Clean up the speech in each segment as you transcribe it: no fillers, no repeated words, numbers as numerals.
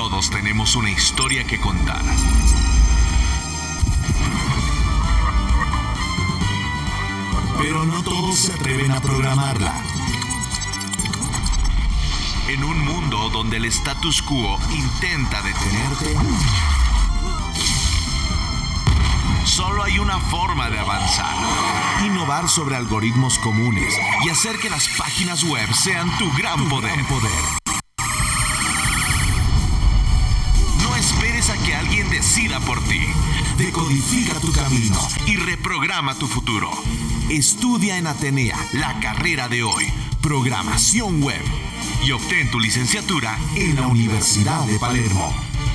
Todos tenemos una historia que contar. Pero no todos se atreven a programarla. En un mundo donde el status quo intenta detenerte, solo hay una forma de avanzar: innovar sobre algoritmos comunes y hacer que las páginas web sean tu gran poder. No esperes a que alguien decida por ti. Decodifica tu camino y reprograma tu futuro. Estudia en Atenea la carrera de hoy, Programación Web, y obtén tu licenciatura en la Universidad de Palermo.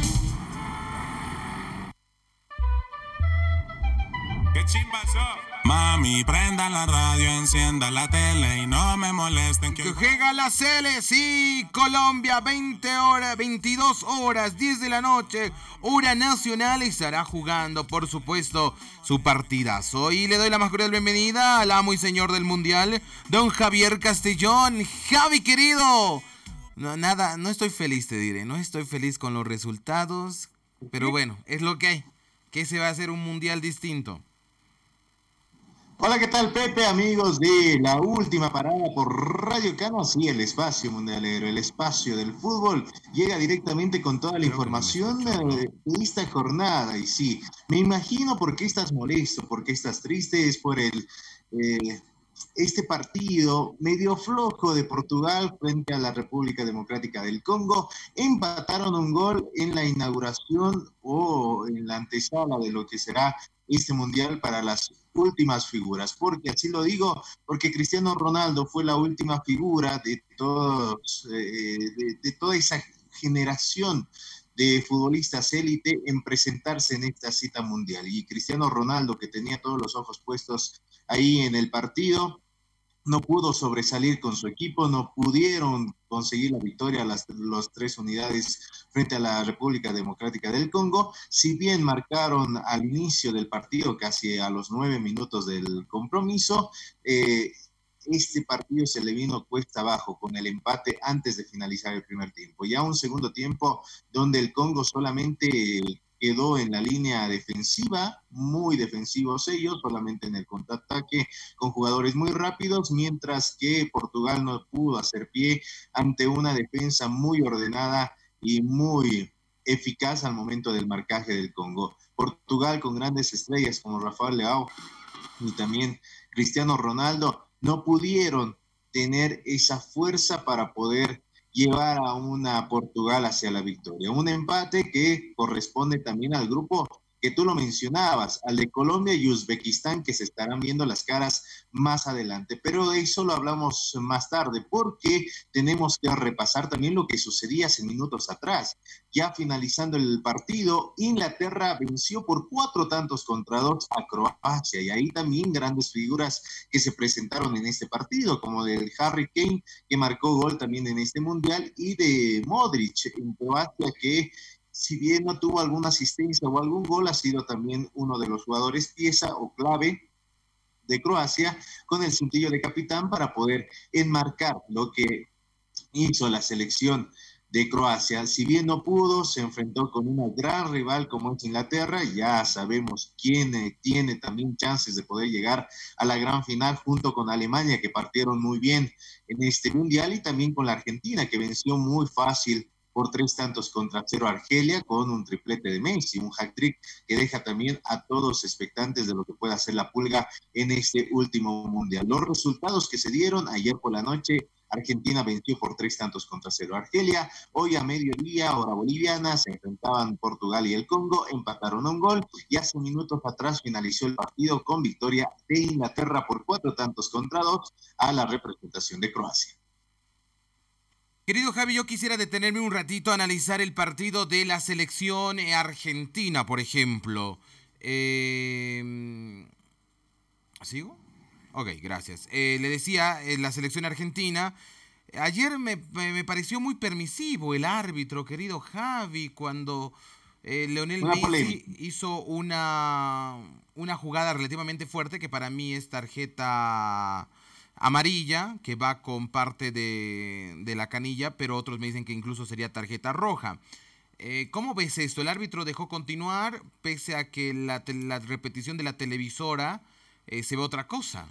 ¿Qué chimba eso? Mami, prendan la radio, enciendan la tele y no me molesten. Que juega la Sele, sí, Colombia, 22 horas, 10 de la noche, hora nacional, estará jugando, por supuesto, su partidazo. Y le doy la más cordial bienvenida al amo y señor del mundial, don Javier Castellón. Javi, querido. No estoy feliz, te diré, no estoy feliz con los resultados, pero bueno, es lo que hay. ¿Qué se va a hacer un mundial distinto? Hola, ¿qué tal, Pepe? Amigos de La Última Parada por Radio Cano. Sí, el espacio mundialero, el espacio del fútbol, llega directamente con toda la información de esta jornada. Y sí, me imagino por qué estás molesto, por qué estás triste, es por este partido medio flojo de Portugal frente a la República Democrática del Congo. Empataron un gol en la inauguración o en la antesala de lo que será este mundial para las últimas figuras. Porque así lo digo, porque Cristiano Ronaldo fue la última figura de toda esa generación de futbolistas élite en presentarse en esta cita mundial. Y Cristiano Ronaldo, que tenía todos los ojos puestos ahí en el partido, no pudo sobresalir con su equipo, no pudieron conseguir la victoria las 3 unidades frente a la República Democrática del Congo. Si bien marcaron al inicio del partido, casi a los 9 minutos del compromiso, este partido se le vino cuesta abajo con el empate antes de finalizar el primer tiempo. Ya un segundo tiempo donde el Congo solamente quedó en la línea defensiva, muy defensivos ellos, solamente en el contraataque con jugadores muy rápidos, mientras que Portugal no pudo hacer pie ante una defensa muy ordenada y muy eficaz al momento del marcaje del Congo. Portugal con grandes estrellas como Rafael Leao y también Cristiano Ronaldo no pudieron tener esa fuerza para poder llevar a una Portugal hacia la victoria. Un empate que corresponde también al grupo que tú lo mencionabas, al de Colombia y Uzbekistán, que se estarán viendo las caras más adelante. Pero de eso lo hablamos más tarde, porque tenemos que repasar también lo que sucedía hace minutos atrás. Ya finalizando el partido, Inglaterra venció por 4-2 a Croacia, y ahí también grandes figuras que se presentaron en este partido, como del Harry Kane, que marcó gol también en este mundial, y de Modric en Croacia, que si bien no tuvo alguna asistencia o algún gol, ha sido también uno de los jugadores pieza o clave de Croacia, con el cintillo de capitán para poder enmarcar lo que hizo la selección de Croacia. Si bien no pudo, se enfrentó con una gran rival como es Inglaterra. Ya sabemos quién tiene también chances de poder llegar a la gran final, junto con Alemania, que partieron muy bien en este mundial, y también con la Argentina, que venció muy fácil por 3-0 a Argelia, con un triplete de Messi, un hat-trick que deja también a todos expectantes de lo que pueda hacer la Pulga en este último mundial. Los resultados que se dieron ayer por la noche: Argentina venció por 3-0 a Argelia. Hoy a mediodía, hora boliviana, se enfrentaban Portugal y el Congo, empataron un gol, y hace minutos atrás finalizó el partido con victoria de Inglaterra por 4-2 a la representación de Croacia. Querido Javi, yo quisiera detenerme un ratito a analizar el partido de la selección argentina, por ejemplo. ¿Sigo? Ok, gracias. Le decía, la selección argentina, ayer me pareció muy permisivo el árbitro, querido Javi, cuando Lionel Messi hizo una jugada relativamente fuerte, que para mí es tarjeta amarilla, que va con parte de la canilla, pero otros me dicen que incluso sería tarjeta roja. ¿Cómo ves esto? El árbitro dejó continuar pese a que la repetición de la televisora se ve otra cosa.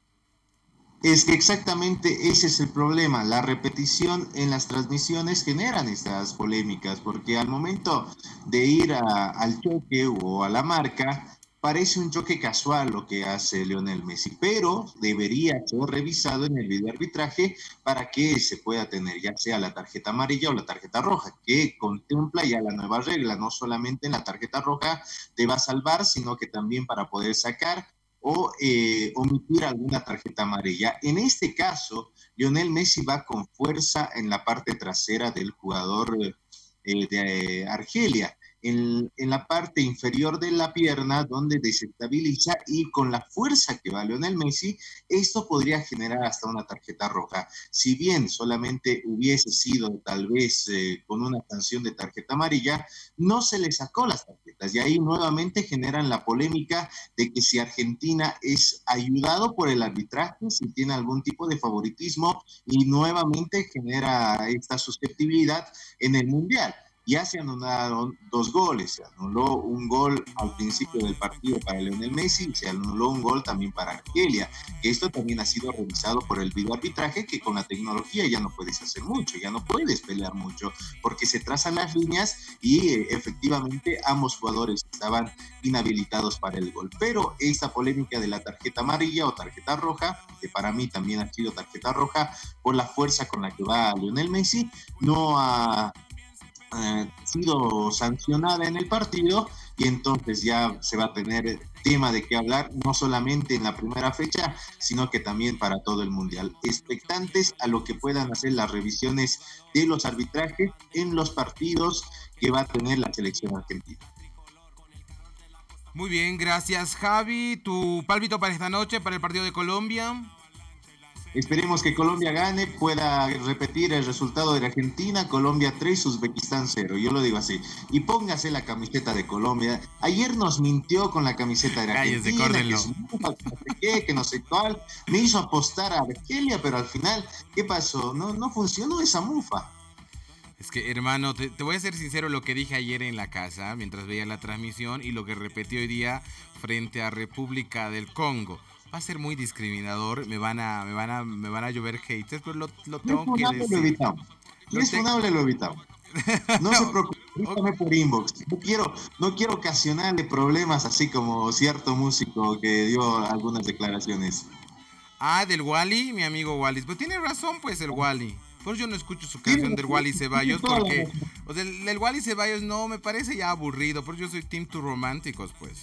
Es que exactamente ese es el problema. La repetición en las transmisiones generan estas polémicas, porque al momento de ir al choque o a la marca, parece un choque casual lo que hace Lionel Messi, pero debería ser revisado en el videoarbitraje para que se pueda tener ya sea la tarjeta amarilla o la tarjeta roja, que contempla ya la nueva regla. No solamente en la tarjeta roja te va a salvar, sino que también para poder sacar o omitir alguna tarjeta amarilla. En este caso, Lionel Messi va con fuerza en la parte trasera del jugador de Argelia, en la parte inferior de la pierna donde desestabiliza, y con la fuerza que va Lionel Messi, esto podría generar hasta una tarjeta roja. Si bien solamente hubiese sido tal vez con una sanción de tarjeta amarilla, no se le sacó las tarjetas y ahí nuevamente generan la polémica de que si Argentina es ayudado por el arbitraje, si tiene algún tipo de favoritismo, y nuevamente genera esta susceptibilidad en el Mundial. Ya se anularon dos goles, se anuló un gol al principio del partido para Lionel Messi y se anuló un gol también para Argelia, que esto también ha sido revisado por el videoarbitraje, que con la tecnología ya no puedes hacer mucho, ya no puedes pelear mucho, porque se trazan las líneas y efectivamente ambos jugadores estaban inhabilitados para el gol. Pero esta polémica de la tarjeta amarilla o tarjeta roja, que para mí también ha sido tarjeta roja por la fuerza con la que va Lionel Messi, no ha sido sancionada en el partido, y entonces ya se va a tener tema de qué hablar, no solamente en la primera fecha, sino que también para todo el Mundial. Expectantes a lo que puedan hacer las revisiones de los arbitrajes en los partidos que va a tener la selección argentina. Muy bien, gracias Javi. ¿Tu pálpito para esta noche, para el partido de Colombia? Esperemos que Colombia gane, pueda repetir el resultado de la Argentina, Colombia 3, Uzbekistán 0, yo lo digo así. Y póngase la camiseta de Colombia. Ayer nos mintió con la camiseta de la Argentina, que no sé cuál, me hizo apostar a Argelia, pero al final, ¿qué pasó? No funcionó esa mufa. Es que, hermano, te voy a ser sincero, lo que dije ayer en la casa, mientras veía la transmisión, y lo que repetí hoy día frente a República del Congo. Va a ser muy discriminador, me van a llover haters, pero lo tengo que decir. Lo evitamos. Si es funable, lo evitamos. No se preocupe, dígame por inbox. No quiero ocasionarle problemas, así como cierto músico que dio algunas declaraciones. Ah, del Wally, mi amigo Wally. Pues tiene razón, pues, el Wally. Pues yo no escucho su canción del Wally Ceballos porque, o sea, el Wally Ceballos no me parece ya aburrido, porque yo soy Team Too Románticos, pues.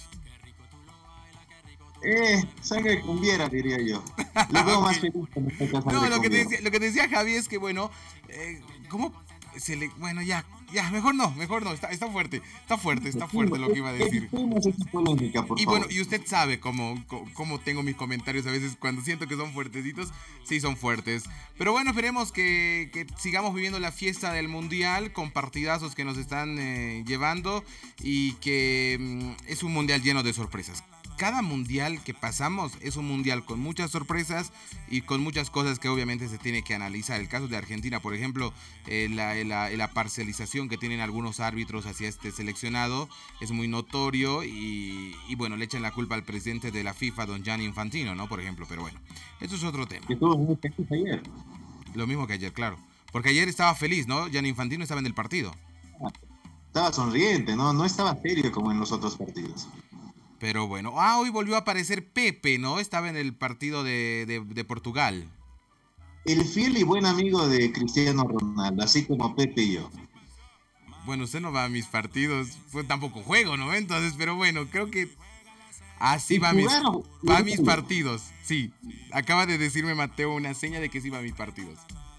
Sangre cumbiera, diría yo. Lo veo más feliz cuando está sangre. No, lo que decía Javi es que, bueno, ¿cómo se le...? Bueno, ya, mejor no, está fuerte lo que iba a decir. Y bueno, y usted sabe cómo tengo mis comentarios a veces cuando siento que son fuertecitos, sí son fuertes. Pero bueno, esperemos que sigamos viviendo la fiesta del Mundial con partidazos que nos están llevando, y que es un Mundial lleno de sorpresas. Cada mundial que pasamos es un mundial con muchas sorpresas y con muchas cosas que obviamente se tiene que analizar. El caso de Argentina, por ejemplo, la parcialización que tienen algunos árbitros hacia este seleccionado es muy notorio, y bueno, le echan la culpa al presidente de la FIFA, don Gianni Infantino, ¿no? Por ejemplo, pero bueno, eso es otro tema. Que tuvo muy feliz ayer. Lo mismo que ayer, claro. Porque ayer estaba feliz, ¿no? Gianni Infantino estaba en el partido. Estaba sonriente, ¿no? No estaba serio como en los otros partidos. Pero bueno, hoy volvió a aparecer Pepe, ¿no? Estaba en el partido de Portugal. El fiel y buen amigo de Cristiano Ronaldo, así como Pepe y yo. Bueno, usted no va a mis partidos, pues tampoco juego, ¿no? Entonces, pero bueno, creo que así va a mis partidos. Sí, acaba de decirme Mateo una seña de que sí va a mis partidos.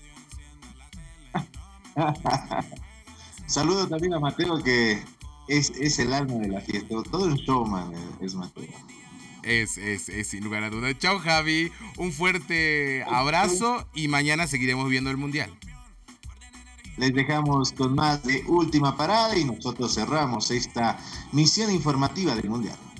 Saludo también a Mateo, que es el alma de la fiesta. Todo un showman es Mateo. Es sin lugar a dudas. Chao, Javi. Un fuerte abrazo y mañana seguiremos viendo el Mundial. Les dejamos con más de Última Parada y nosotros cerramos esta misión informativa del Mundial.